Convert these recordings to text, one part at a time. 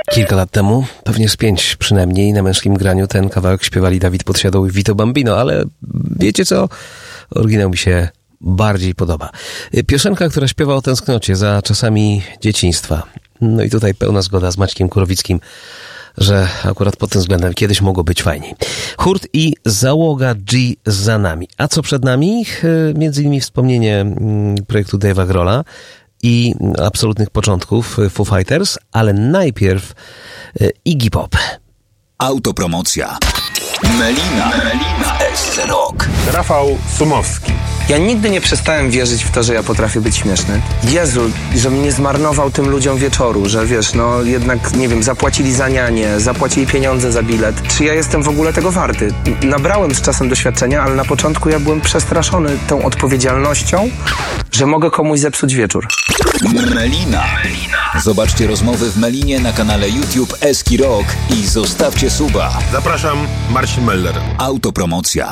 Kilka lat temu, pewnie z 5 przynajmniej, na Męskim Graniu ten kawałek śpiewali Dawid Podsiadło i Vito Bambino, ale wiecie co? Oryginał mi się bardziej podoba. Piosenka, która śpiewa o tęsknocie za czasami dzieciństwa. No i tutaj pełna zgoda z Maćkiem Kurowickim, że akurat pod tym względem kiedyś mogło być fajniej. Hurt i załoga G za nami. A co przed nami? Między innymi wspomnienie projektu Dave'a Grohla i absolutnych początków Foo Fighters, ale najpierw Iggy Pop. Autopromocja. Melina SC Rock. Rafał Sumowski. Ja nigdy nie przestałem wierzyć w to, że ja potrafię być śmieszny. Jezu, żebym nie zmarnował tym ludziom wieczoru, że wiesz, no jednak, nie wiem, zapłacili za nianie, zapłacili pieniądze za bilet. Czy ja jestem w ogóle tego warty? Nabrałem z czasem doświadczenia, ale na początku ja byłem przestraszony tą odpowiedzialnością, że mogę komuś zepsuć wieczór. Melina. Zobaczcie rozmowy w Melinie na kanale YouTube SC Rock i zostawcie suba. Zapraszam, Marcin Meller. Autopromocja.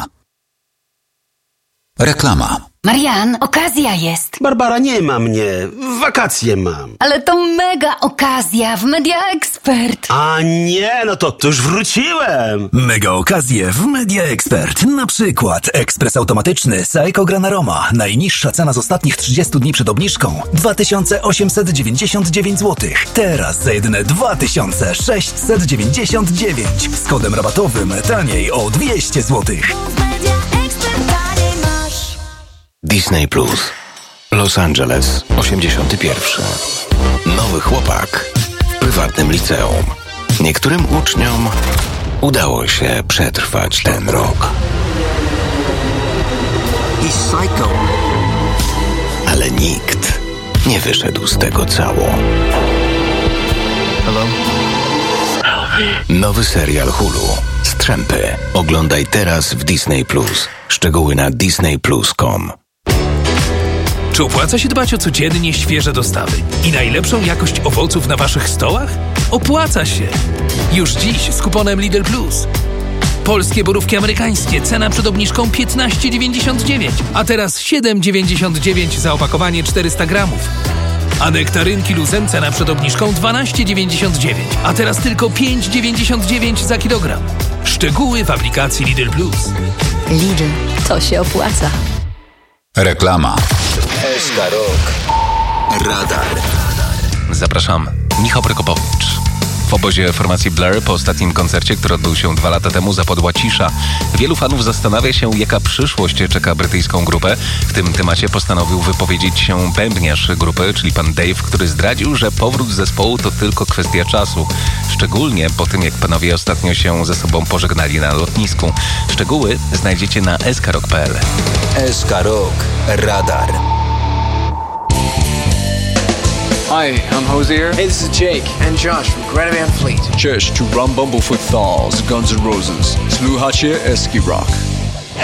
Reklama. Marian, okazja jest. Barbara, nie ma mnie. Wakacje mam. Ale to mega okazja w Media Expert. A nie, no to już wróciłem. Mega okazje w Media Expert. Na przykład ekspres automatyczny Seiko Gran Aroma. Najniższa cena z ostatnich 30 dni przed obniżką 2899 zł. Teraz za jedyne 2699. Z kodem rabatowym taniej o 200 zł. Disney Plus. Los Angeles, 81. Nowy chłopak w prywatnym liceum. Niektórym uczniom udało się przetrwać ten rok. Ale nikt nie wyszedł z tego cało. Nowy serial Hulu. Strzępy. Oglądaj teraz w Disney Plus. Szczegóły na disneyplus.com. Czy opłaca się dbać o codziennie świeże dostawy i najlepszą jakość owoców na waszych stołach? Opłaca się! Już dziś z kuponem Lidl Plus. Polskie borówki amerykańskie, cena przed obniżką 15,99, a teraz 7,99 za opakowanie 400 gramów. A nektarynki Luzem, cena przed obniżką 12,99, a teraz tylko 5,99 za kilogram. Szczegóły w aplikacji Lidl Plus. Lidl, to się opłaca. Reklama. SC Rock. Radar. Zapraszam, Michał Prokopowicz. W obozie formacji Blur po ostatnim koncercie, który odbył się 2 lata temu, zapadła cisza. Wielu fanów zastanawia się, jaka przyszłość czeka brytyjską grupę. W tym temacie postanowił wypowiedzieć się bębniarz grupy, czyli pan Dave, który zdradził, że powrót zespołu to tylko kwestia czasu. Szczególnie po tym, jak panowie ostatnio się ze sobą pożegnali na lotnisku. Szczegóły znajdziecie na skrok.pl. SC Rock. Radar. Hi, I'm Hosier. Hey, this is Jake and Josh from Greta Van Fleet. Cześć, tu Rum Bumblefoot Falls, Guns N' Roses. Słuchacie SC Rock.